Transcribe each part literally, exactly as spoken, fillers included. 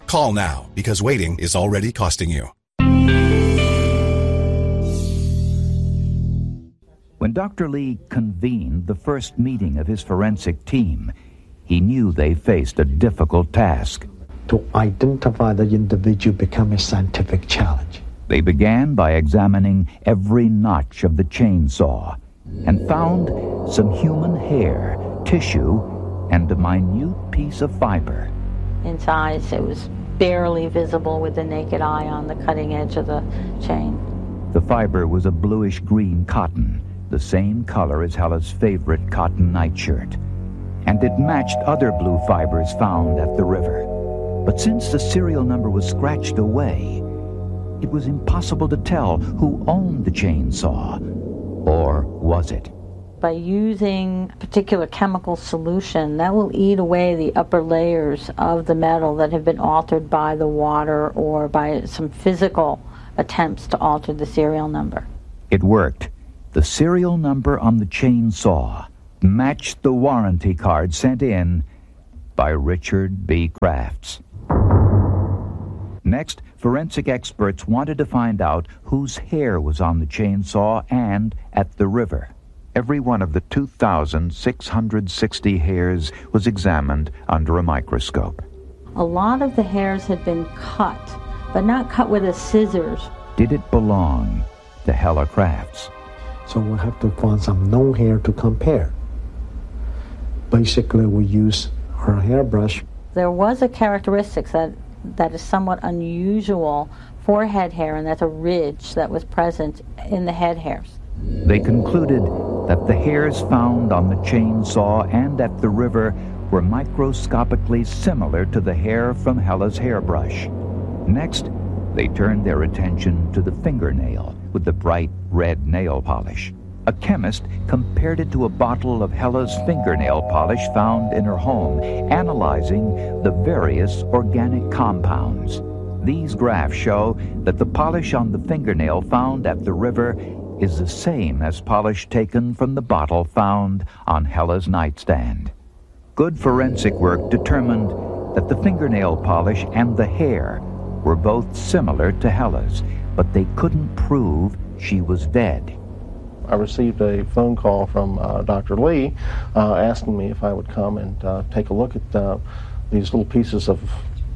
Call now, because waiting is already costing you. When Doctor Lee convened the first meeting of his forensic team, he knew they faced a difficult task. To identify the individual became a scientific challenge. They began by examining every notch of the chainsaw and found some human hair, tissue, and a minute piece of fiber. In size, it was barely visible with the naked eye on the cutting edge of the chain. The fiber was a bluish-green cotton, the same color as Hella's favorite cotton nightshirt, and it matched other blue fibers found at the river. But since the serial number was scratched away, it was impossible to tell who owned the chainsaw, or was it? By using a particular chemical solution, that will eat away the upper layers of the metal that have been altered by the water or by some physical attempts to alter the serial number. It worked. The serial number on the chainsaw matched the warranty card sent in by Richard B. Crafts. Next, forensic experts wanted to find out whose hair was on the chainsaw and at the river. Every one of the two thousand six hundred sixty hairs was examined under a microscope. A lot of the hairs had been cut, but not cut with a scissors. Did it belong to Hella Crafts? So we have to find some known hair to compare. Basically, we use our hairbrush. There was a characteristic that, that is somewhat unusual for head hair, and that's a ridge that was present in the head hairs. They concluded that the hairs found on the chainsaw and at the river were microscopically similar to the hair from Hella's hairbrush. Next, they turned their attention to the fingernail with the bright red nail polish. A chemist compared it to a bottle of Hella's fingernail polish found in her home, analyzing the various organic compounds. These graphs show that the polish on the fingernail found at the river is the same as polish taken from the bottle found on Hella's nightstand. Good forensic work determined that the fingernail polish and the hair were both similar to Hella's, but they couldn't prove she was dead. I received a phone call from uh, Doctor Lee uh, asking me if I would come and uh, take a look at uh, these little pieces of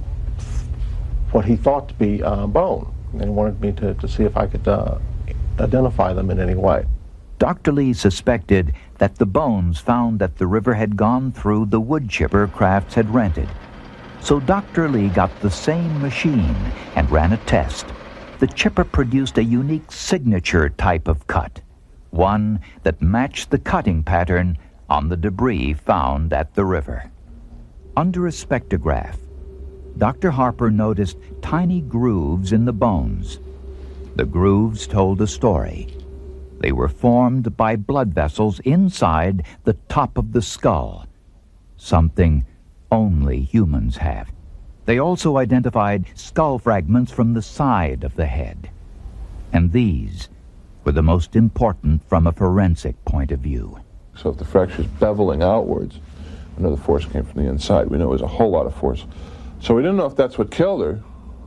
what he thought to be uh, bone, and wanted me to, to see if I could uh, identify them in any way. Doctor Lee suspected that the bones found at the river had gone through the wood chipper Crafts had rented. So Doctor Lee got the same machine and ran a test. The chipper produced a unique signature type of cut, one that matched the cutting pattern on the debris found at the river. Under a spectrograph, Doctor Harper noticed tiny grooves in the bones. The grooves told a story. They were formed by blood vessels inside the top of the skull, something only humans have. They also identified skull fragments from the side of the head. And these were the most important from a forensic point of view. So if the fracture is beveling outwards, another force came from the inside. We know it was a whole lot of force. So we didn't know if that's what killed her.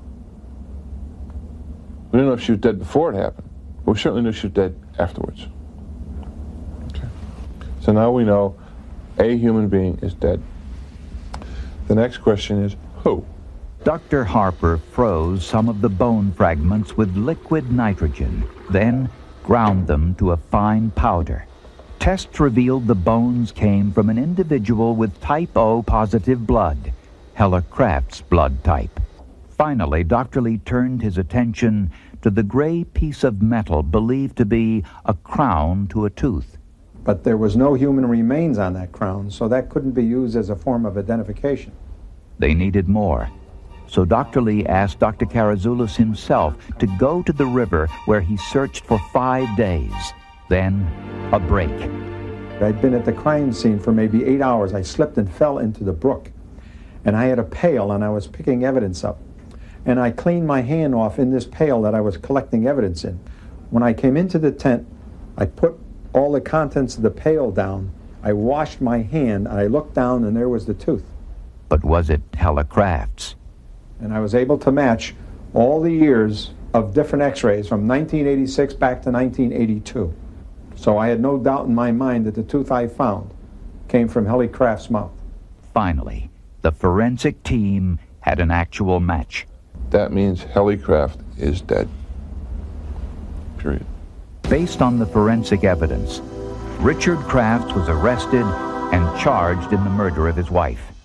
We didn't know if she was dead before it happened. But we certainly knew she was dead afterwards. Okay. So now we know a human being is dead. The next question is, who? Doctor Harper froze some of the bone fragments with liquid nitrogen, then ground them to a fine powder. Tests revealed the bones came from an individual with type O positive blood, Hella Crafts' blood type. Finally, Doctor Lee turned his attention to the gray piece of metal believed to be a crown to a tooth. But there was no human remains on that crown, so that couldn't be used as a form of identification. They needed more. So Doctor Lee asked Doctor Karazoulis himself to go to the river, where he searched for five days. Then, a break. I'd been at the crime scene for maybe eight hours. I slipped and fell into the brook. And I had a pail, and I was picking evidence up. And I cleaned my hand off in this pail that I was collecting evidence in. When I came into the tent, I put all the contents of the pail down. I washed my hand, and I looked down, and there was the tooth. But was it Hella Crafts? And I was able to match all the years of different x-rays from nineteen eighty-six back to nineteen eighty-two. So I had no doubt in my mind that the tooth I found came from Helly Craft's mouth. Finally, the forensic team had an actual match. That means Helly Craft is dead. Period. Based on the forensic evidence, Richard Crafts was arrested and charged in the murder of his wife.